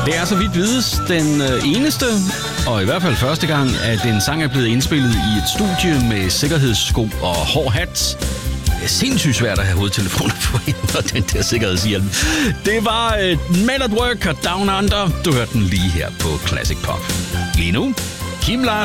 Det er så vidt vides den eneste, og i hvert fald første gang, at den sang er blevet indspillet i et studie med sikkerhedssko og hård hat. Det er sindssygt svært at have hovedtelefoner på og den der sikkerhedshjelm. Det var Men at Work og Down Under. Du hørte den lige her på Classic Pop. Lige nu, Kim Larsen.